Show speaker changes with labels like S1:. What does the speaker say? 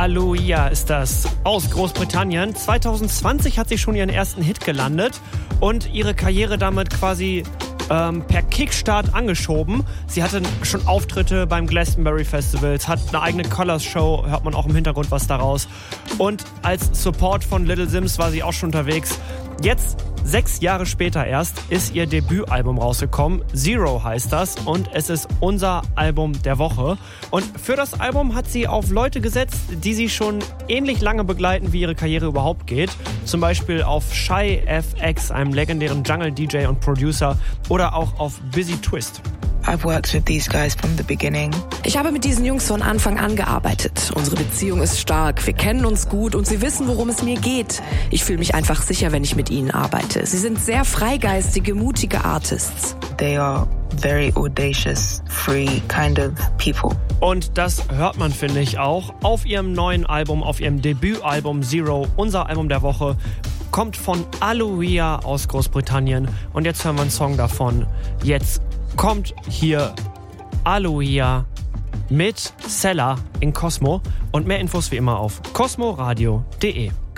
S1: Aloia ist das aus Großbritannien. 2020 hat sie schon ihren ersten Hit gelandet und ihre Karriere damit quasi per Kickstart angeschoben. Sie hatte schon Auftritte beim Glastonbury Festivals, hat eine eigene Colors-Show, hört man auch im Hintergrund was daraus. Und als Support von Little Simz war sie auch schon unterwegs. Jetzt, 6 Jahre später erst, ist ihr Debütalbum rausgekommen. Zero heißt das und es ist unser Album der Woche. Und für das Album hat sie auf Leute gesetzt, die sie schon ähnlich lange begleiten, wie ihre Karriere überhaupt geht. Zum Beispiel auf Shy FX, einem legendären Jungle-DJ und Producer, oder auch auf Busy Twist.
S2: I've worked with these guys from the beginning.
S3: Ich habe mit diesen Jungs von Anfang an gearbeitet. Unsere Beziehung ist stark, wir kennen uns gut und sie wissen, worum es mir geht. Ich fühle mich einfach sicher, wenn ich mit ihnen arbeite. Sie sind sehr freigeistige, mutige Artists.
S2: They are very audacious, free kind of people.
S1: Und das hört man, finde ich, auch auf ihrem neuen Album, auf ihrem Debütalbum Zero, unser Album der Woche. Kommt von Aloia aus Großbritannien. Und jetzt hören wir einen Song davon. Jetzt kommt hier Aloia mit Sella in Cosmo. Und mehr Infos wie immer auf cosmoradio.de.